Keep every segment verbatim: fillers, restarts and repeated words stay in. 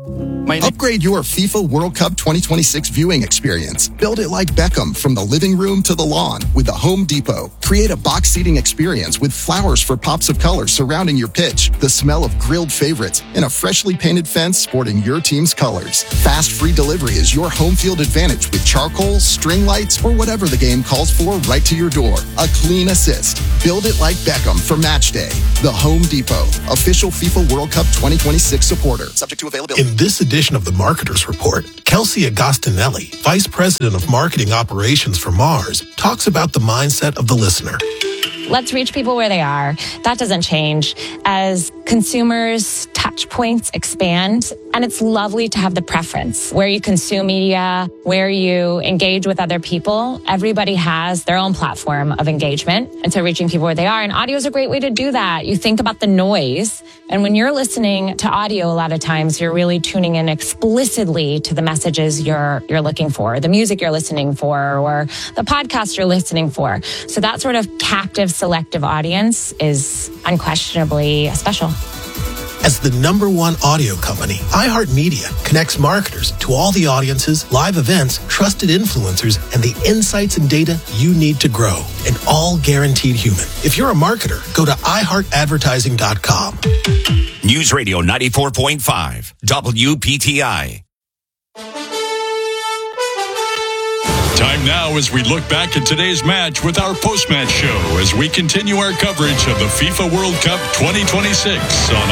My na- Upgrade your FIFA World Cup twenty twenty-six viewing experience. Build it like Beckham from the living room to the lawn with the Home Depot. Create a box seating experience with flowers for pops of color surrounding your pitch, the smell of grilled favorites, and a freshly painted fence sporting your team's colors. Fast free delivery is your home field advantage with charcoal, string lights, or whatever the game calls for right to your door. A clean assist. Build it like Beckham for match day. The Home Depot, official FIFA World Cup twenty twenty-six supporter. Subject to availability. In this edition of the Marketers Report, Kelsey Agostinelli, Vice President of Marketing Operations for Mars, talks about the mindset of the listener. Let's reach people where they are. That doesn't change. As consumers' touch points expand, and it's lovely to have the preference where you consume media, where you engage with other people. Everybody has their own platform of engagement, and so reaching people where they are. And audio is a great way to do that. You think about the noise, and when you're listening to audio, a lot of times you're really tuning in explicitly to the messages you're you're looking for, the music you're listening for, or the podcast you're listening for. So that sort of captive selective audience is unquestionably special. As the number one audio company, iHeartMedia connects marketers to all the audiences, live events, trusted influencers, and the insights and data you need to grow, and all guaranteed human. If you're a marketer, go to i heart advertising dot com. News Radio ninety-four point five, W P T I. Time now as we look back at today's match with our post-match show as we continue our coverage of the FIFA World Cup twenty twenty-six on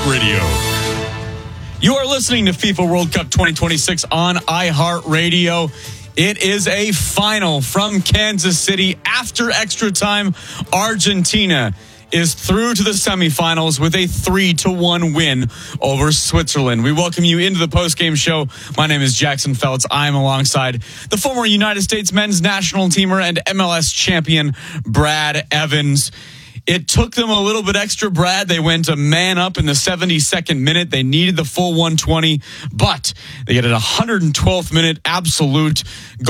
iHeartRadio. You are listening to FIFA World Cup twenty twenty-six on iHeartRadio. It is a final from Kansas City. After extra time, Argentina is through to the semifinals with a three to one win over Switzerland. We welcome you into the postgame show. My name is Jackson Feltz. I'm alongside the former United States men's national teamer and M L S champion, Brad Evans. It took them a little bit extra, Brad. They went a man up in the seventy-second minute. They needed the full one twenty, but they get a one hundred twelfth minute absolute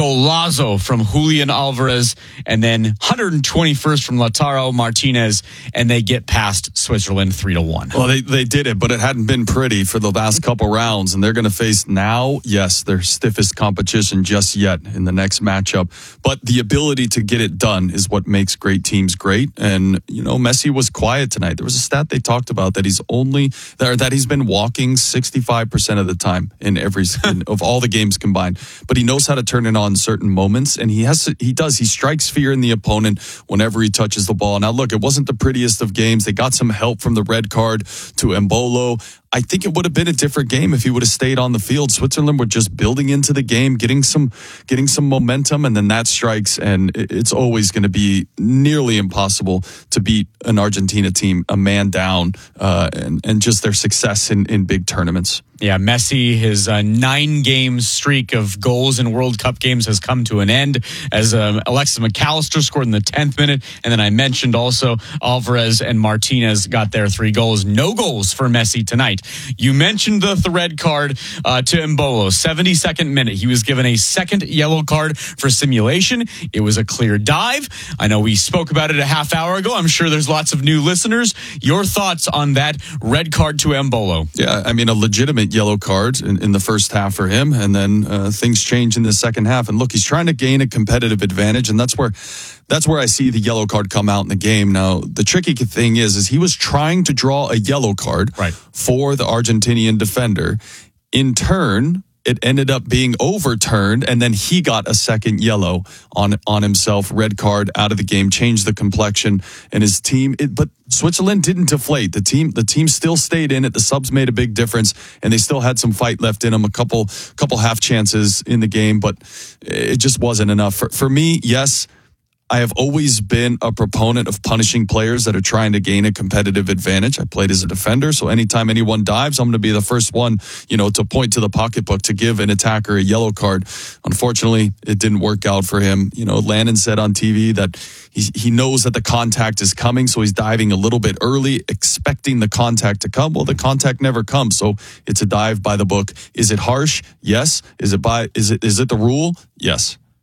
golazo from Julian Alvarez, and then one hundred twenty-first from Lautaro Martinez, and they get past Switzerland three to one. Well, they, they did it, but it hadn't been pretty for the last couple rounds, and they're going to face now, yes, their stiffest competition just yet in the next matchup. But the ability to get it done is what makes great teams great, and you know, Messi was quiet tonight. There was a stat they talked about that he's only that, that he's been walking sixty-five percent of the time in every in, of all the games combined. But he knows how to turn it on certain moments, and he has to, he does. He strikes fear in the opponent whenever he touches the ball. Now, look, it wasn't the prettiest of games. They got some help from the red card to Embolo. I think it would have been a different game if he would have stayed on the field. Switzerland were just building into the game, getting some getting some momentum, and then that strikes, and it's always going to be nearly impossible to beat an Argentina team a man down, uh, and, and just their success in, in big tournaments. Yeah, Messi, his uh, nine-game streak of goals in World Cup games has come to an end as um, Alexis McAllister scored in the tenth minute. And then I mentioned also Alvarez and Martinez got their three goals. No goals for Messi tonight. You mentioned the, the red card uh, to Embolo, seventy-second minute. He was given a second yellow card for simulation. It was a clear dive. I know we spoke about it a half hour ago. I'm sure there's lots of new listeners. Your thoughts on that red card to Embolo? Yeah, I mean, a legitimate yellow card in, in the first half for him, and then uh, things change in the second half. And look, he's trying to gain a competitive advantage, and that's where that's where I see the yellow card come out in the game. Now, the tricky thing is, is he was trying to draw a yellow card right. for the Argentinian defender. In turn, it ended up being overturned, and then he got a second yellow on on himself, red card out of the game, changed the complexion, and his team. It, but Switzerland didn't deflate. The team, the team still stayed in it. The subs made a big difference, and they still had some fight left in them. A couple, couple half chances in the game, but it just wasn't enough for for me. Yes, I have always been a proponent of punishing players that are trying to gain a competitive advantage. I played as a defender, so anytime anyone dives, I'm going to be the first one, you know, to point to the pocketbook to give an attacker a yellow card. Unfortunately, it didn't work out for him. You know, Landon said on T V that he, he knows that the contact is coming, so he's diving a little bit early, expecting the contact to come. Well, the contact never comes, so it's a dive by the book. Is it harsh? Yes. Is it by? Is it is it the rule? Yes.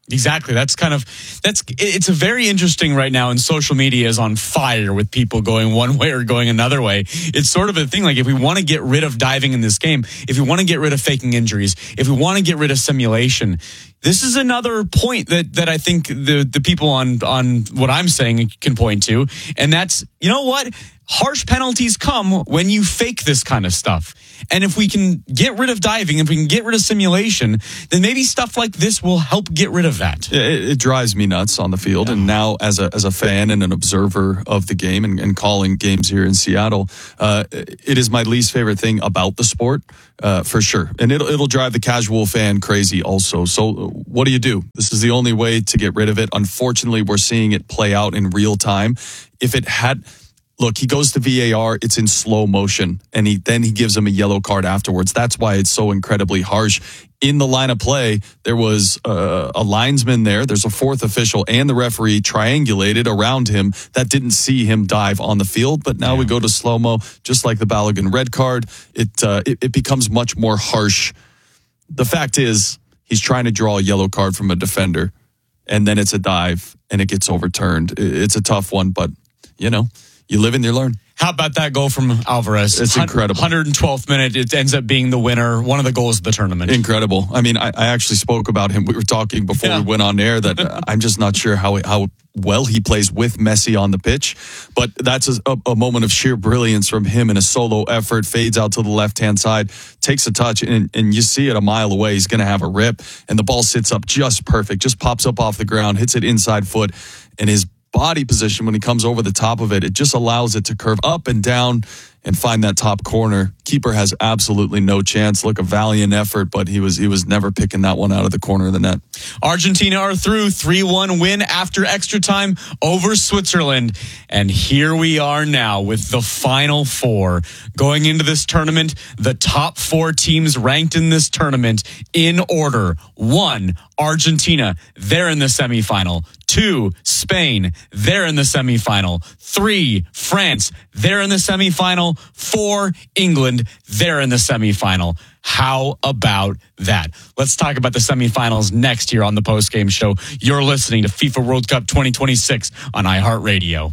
Exactly. That's kind of, that's, it's a very interesting right now, and social media is on fire with people going one way or going another way. It's sort of a thing, like if we want to get rid of diving in this game, if we want to get rid of faking injuries, if we want to get rid of simulation, this is another point that, that I think the, the people on, on what I'm saying can point to. And that's, you know what? Harsh penalties come when you fake this kind of stuff. And if we can get rid of diving, if we can get rid of simulation, then maybe stuff like this will help get rid of that. It, it drives me nuts on the field. Yeah. And now as a as a fan and an observer of the game and, and calling games here in Seattle, uh, it is my least favorite thing about the sport, uh, for sure. And it'll, it'll drive the casual fan crazy also. So what do you do? This is the only way to get rid of it. Unfortunately, we're seeing it play out in real time. If it had... Look, he goes to V A R, it's in slow motion, and he then he gives him a yellow card afterwards. That's why it's so incredibly harsh. In the line of play, there was uh, a linesman there. There's a fourth official, and the referee triangulated around him that didn't see him dive on the field. But now yeah. we go to slow-mo, just like the Balogun red card. It, uh, it it becomes much more harsh. The fact is, he's trying to draw a yellow card from a defender, and then it's a dive, and it gets overturned. It's a tough one, but, you know, you live and you learn. How about that goal from Alvarez? It's incredible. one hundred twelfth minute, it ends up being the winner, one of the goals of the tournament. Incredible. I mean, I, I actually spoke about him. We were talking before yeah. we went on air that uh, I'm just not sure how how well he plays with Messi on the pitch. But that's a, a moment of sheer brilliance from him in a solo effort, fades out to the left-hand side, takes a touch, and, and you see it a mile away. He's going to have a rip, and the ball sits up just perfect, just pops up off the ground, hits it inside foot, and his body position when he comes over the top of it, it just allows it to curve up and down and find that top corner. Keeper has absolutely no chance. Look, a valiant effort, but he was he was never picking that one out of the corner of the net. Argentina are through. three one win after extra time over Switzerland. And here we are now with the final four. Going into this tournament, the top four teams ranked in this tournament in order. One, Argentina. They're in the semifinal. Two, Spain. They're in the semifinal. Three, France. They're in the semifinal. Four, England. They're in the semifinal. How about that? Let's talk about the semifinals next year on the postgame show. You're listening to FIFA World Cup twenty twenty-six on iHeartRadio.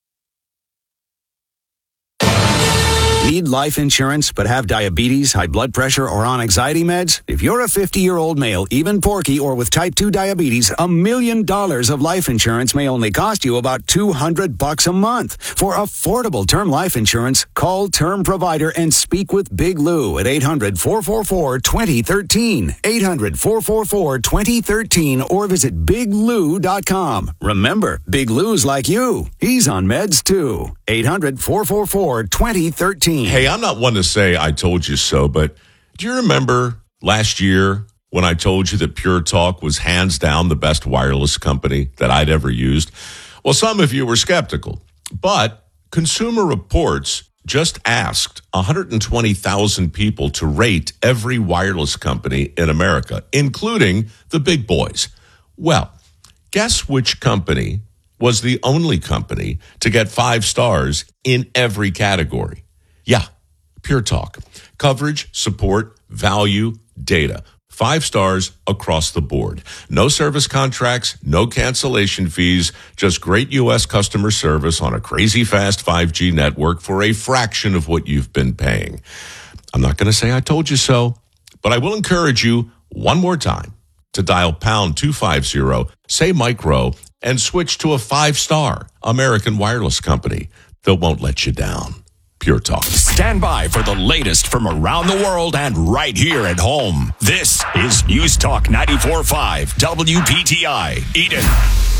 Need life insurance but have diabetes, high blood pressure, or on anxiety meds? If you're a fifty-year-old male, even porky, or with type two diabetes, a million dollars of life insurance may only cost you about two hundred bucks a month. For affordable term life insurance, call Term Provider and speak with Big Lou at eight hundred, four four four, two zero one three, eight hundred, four four four, two zero one three, or visit big lou dot com. Remember, Big Lou's like you. He's on meds too. eight hundred, four four four, two zero one three. Hey, I'm not one to say I told you so, but do you remember last year when I told you that Pure Talk was hands down the best wireless company that I'd ever used? Well, some of you were skeptical, but Consumer Reports just asked one hundred twenty thousand people to rate every wireless company in America, including the big boys. Well, guess which company was the only company to get five stars in every category? Yeah, Pure Talk. Coverage, support, value, data. Five stars across the board. No service contracts, no cancellation fees, just great U S customer service on a crazy fast five G network for a fraction of what you've been paying. I'm not going to say I told you so, but I will encourage you one more time to dial pound two fifty, say micro, and switch to a five-star American wireless company that won't let you down. Pure Talk. Stand by for the latest from around the world and right here at home. This is News Talk ninety-four point five W P T I, Eden.